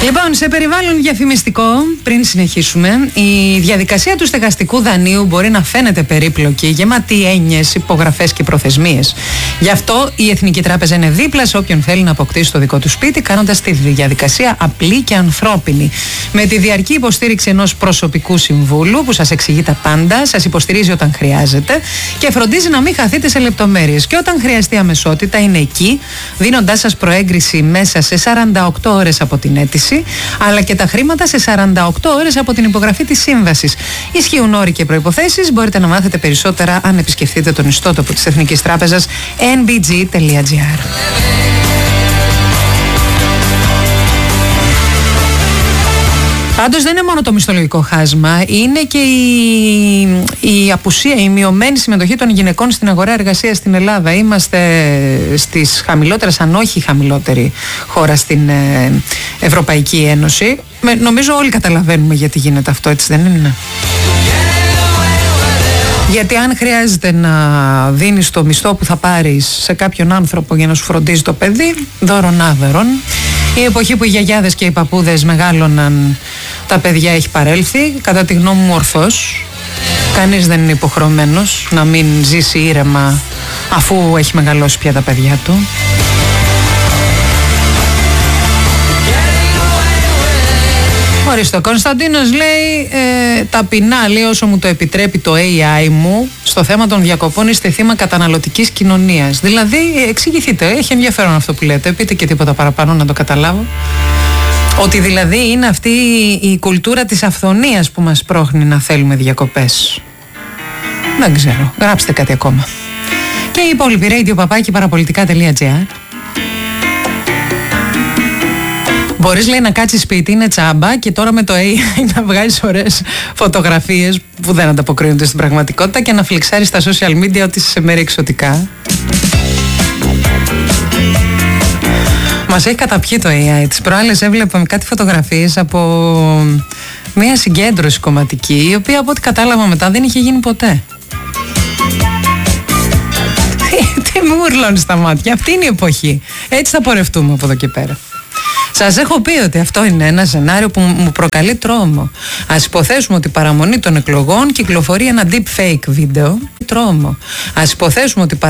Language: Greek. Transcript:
Λοιπόν, σε περιβάλλον διαφημιστικό, πριν συνεχίσουμε, η διαδικασία του στεγαστικού δανείου μπορεί να φαίνεται περίπλοκη, γεμάτη έννοιες, υπογραφές και προθεσμίες. Γι' αυτό η Εθνική Τράπεζα είναι δίπλα σε όποιον θέλει να αποκτήσει το δικό του σπίτι, κάνοντας τη διαδικασία απλή και ανθρώπινη. Με τη διαρκή υποστήριξη ενός προσωπικού συμβούλου που σας εξηγεί τα πάντα, σας υποστηρίζει όταν χρειάζεται και φροντίζει να μην χαθείτε σε λεπτομέρειες. Και όταν χρειαστεί αμεσότητα, είναι εκεί, δίνοντάς σας προέγκριση μέσα σε 48 ώρες από την αίτηση, αλλά και τα χρήματα σε 48 ώρες από την υπογραφή της σύμβασης. Ισχύουν όροι και προϋποθέσεις. Μπορείτε να μάθετε περισσότερα αν επισκεφτείτε τον ιστότοπο της Εθνικής Τράπεζας nbg.gr. Πάντως δεν είναι μόνο το μισθολογικό χάσμα, είναι και η απουσία, η μειωμένη συμμετοχή των γυναικών στην αγορά εργασίας στην Ελλάδα. Είμαστε στις χαμηλότερες, αν όχι χαμηλότερη χώρα στην Ευρωπαϊκή Ένωση. Νομίζω όλοι καταλαβαίνουμε γιατί γίνεται αυτό, έτσι δεν είναι? Γιατί αν χρειάζεται να δίνεις το μισθό που θα πάρεις σε κάποιον άνθρωπο για να σου φροντίζει το παιδί, δώρον άδωρον. Η εποχή που οι γιαγιάδες και οι παππούδες μεγάλωναν, τα παιδιά έχει παρέλθει, κατά τη γνώμη μου ορθώς. Κανείς δεν είναι υποχρεωμένος να μην ζήσει ήρεμα αφού έχει μεγαλώσει πια τα παιδιά του. Ορίστε, ο Κωνσταντίνος λέει ταπεινά, λέει, όσο μου το επιτρέπει το AI μου, στο θέμα των διακοπών είστε θύμα καταναλωτικής κοινωνίας. Δηλαδή, εξηγηθείτε, έχει ενδιαφέρον αυτό που λέτε, πείτε και τίποτα παραπάνω να το καταλάβω. Ότι δηλαδή είναι αυτή η κουλτούρα της αυθονίας που μας πρόχνει να θέλουμε διακοπές. Δεν ξέρω, γράψτε κάτι ακόμα. Και η υπόλοιπη radio@parapolitica.gr. Μπορείς, λέει, να κάτσεις σπίτι, είναι τσάμπα, και τώρα με το AI να βγάζεις ωραίες φωτογραφίες που δεν ανταποκρίνονται στην πραγματικότητα και να φλιξάρεις στα social media ότι είσαι σε μέρη εξωτικά. Μας έχει καταπιεί το AI. Τις προάλλες έβλεπα κάτι φωτογραφίες από μια συγκέντρωση κομματική, η οποία από ό,τι κατάλαβα μετά δεν είχε γίνει ποτέ. Τι μου ουρλώνει στα μάτια, αυτή είναι η εποχή. Έτσι θα πορευτούμε από εδώ και πέρα. Σας έχω πει ότι αυτό είναι ένα σενάριο που μου προκαλεί τρόμο. Ας υποθέσουμε ότι παραμονή των εκλογών κυκλοφορεί ένα deep fake βίντεο. Τρόμο. Ας υποθέσουμε ότι